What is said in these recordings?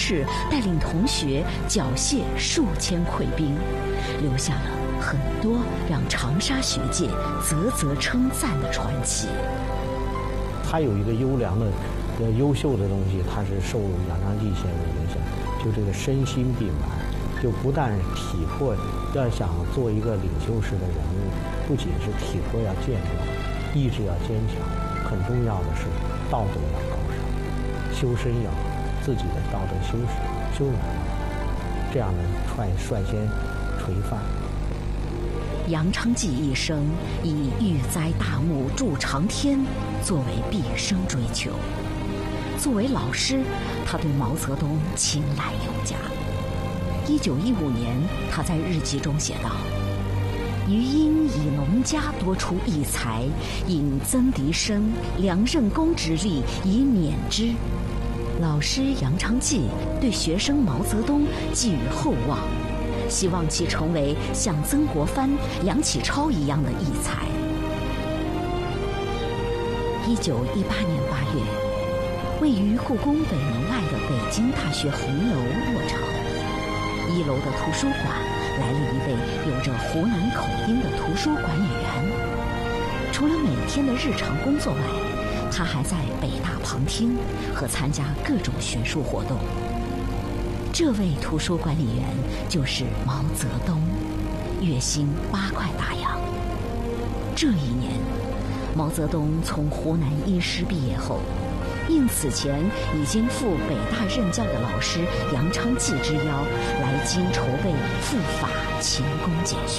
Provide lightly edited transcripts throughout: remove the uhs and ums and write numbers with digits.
士带领同学缴械数千溃兵，留下了很多让长沙学界啧啧称赞的传奇。 他有一个优良的、优秀的东西，他是受杨昌济先生影响，就这个身心并满，就不但体魄要想做一个领袖式的人物，不仅是体魄要健壮，意志要坚强，很重要的是道德要高尚，修身要自己的道德修养，这样呢率先垂范。 杨昌济一生以育栽大木筑长天作为毕生追求。作为老师，他对毛泽东青睐有加。1915年，他在日记中写道：“余因以农家多出异才，引曾迪生、梁任公之力以勉之。”老师杨昌济对学生毛泽东寄予厚望，希望其成为像曾国藩、梁启超一样的异才。1918年8月，位于故宫北门外的北京大学红楼落成。1楼的图书馆来了一位有着湖南口音的图书管理员。除了每天的日常工作外，他还在北大旁听和参加各种学术活动。这位图书管理员就是毛泽东，月薪8块大洋。这一年，毛泽东从湖南医师毕业后，应此前已经赴北大任教的老师杨昌济之邀，来京筹备赴法勤工俭学。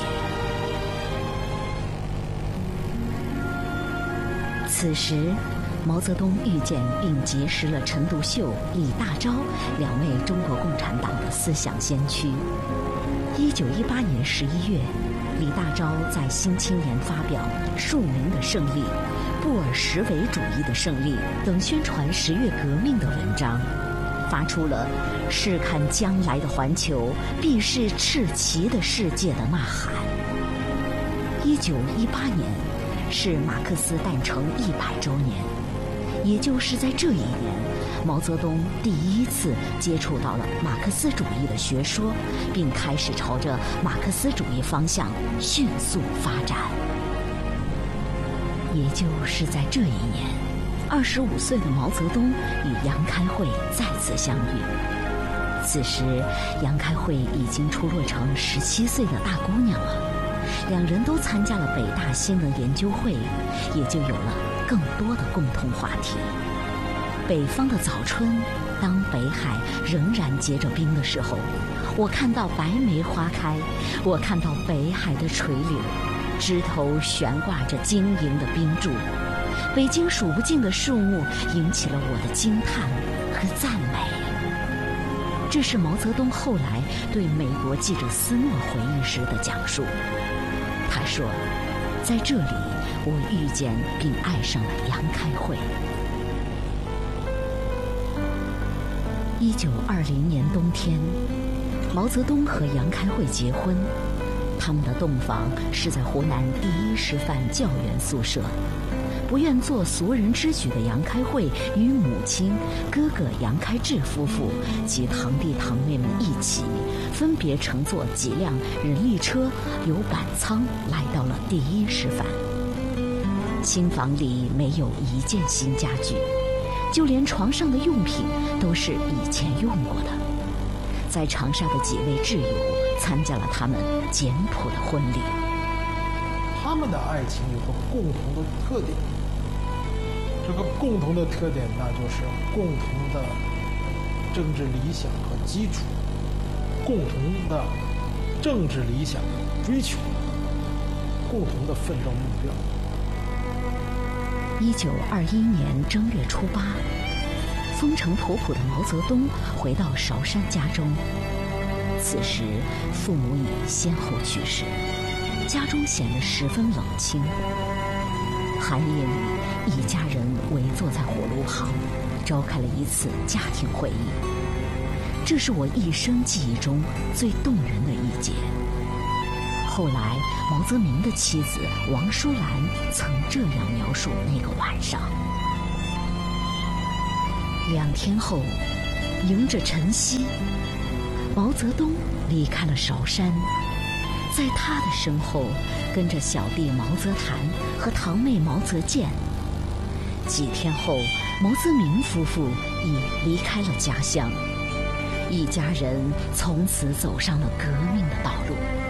此时，毛泽东遇见并结识了陈独秀、李大钊2位中国共产党的思想先驱。1918年11月，李大钊在《新青年》发表《庶民的胜利》、布尔什维主义的胜利等宣传十月革命的文章，发出了“试看将来的环球，必是赤旗的世界”的呐喊。1918年是马克思诞辰100周年，也就是在这一年，毛泽东第一次接触到了马克思主义的学说，并开始朝着马克思主义方向迅速发展。也就是在这一年，25岁的毛泽东与杨开慧再次相遇。此时，杨开慧已经出落成17岁的大姑娘了，两人都参加了北大新闻研究会，也就有了更多的共同话题。北方的早春，当北海仍然结着冰的时候，我看到白梅花开，我看到北海的垂柳，枝头悬挂着晶莹的冰柱。北京数不尽的树木引起了我的惊叹和赞美。这是毛泽东后来对美国记者斯诺回忆时的讲述。他说，在这里我遇见并爱上了杨开慧。1920年冬天，毛泽东和杨开慧结婚，他们的洞房是在湖南第一师范教员宿舍。不愿做俗人之举的杨开慧与母亲、哥哥杨开智夫妇及堂弟堂妹们一起，分别乘坐几辆人力车由板仓来到了第一师范。新房里没有一件新家具，就连床上的用品都是以前用过的。在长沙的几位挚友参加了他们简朴的婚礼。 他们的爱情有个共同的特点，这个共同的特点那就是共同的政治理想和基础，共同的政治理想追求，共同的奋斗目标。 1921年正月初8，风尘仆仆的毛泽东回到韶山家中。此时父母已先后去世，家中显得十分冷清。寒夜里，一家人围坐在火炉旁，召开了一次家庭会议。这是我一生记忆中最动人的一节。后来，毛泽民的妻子王淑兰曾这样描述那个晚上：2天后， 迎着晨曦，毛泽东离开了韶山，在他的身后跟着小弟毛泽谭和堂妹毛泽建。几天后，毛泽民夫妇也离开了家乡，一家人从此走上了革命的道路。